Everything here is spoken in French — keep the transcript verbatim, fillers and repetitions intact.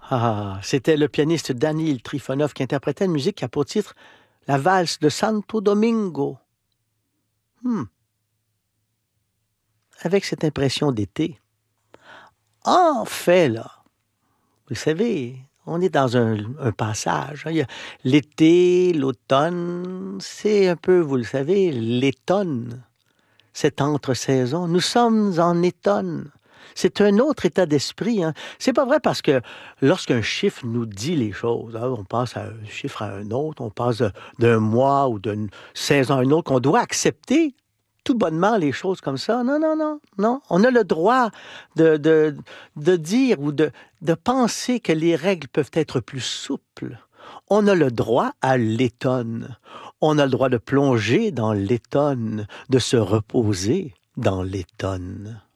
Ah, c'était le pianiste Danil Trifonov qui interprétait une musique qui a pour titre La valse de Santo Domingo. Hmm. Avec cette impression d'été. En fait, là, vous savez, on est dans un, un passage. Hein. Il y a l'été, l'automne, c'est un peu, vous le savez, l'étonne. Cette entre-saison. Nous sommes en étonne. C'est un autre état d'esprit. Hein. C'est pas vrai parce que lorsqu'un chiffre nous dit les choses, hein, on passe à un chiffre à un autre, on passe d'un mois ou d'une saison à une autre, qu'on doit accepter tout bonnement les choses comme ça. Non, non, non, non. On a le droit de, de, de dire ou de, de penser que les règles peuvent être plus souples. On a le droit à l'étonne. On a le droit de plonger dans l'étonne, de se reposer dans l'étonne.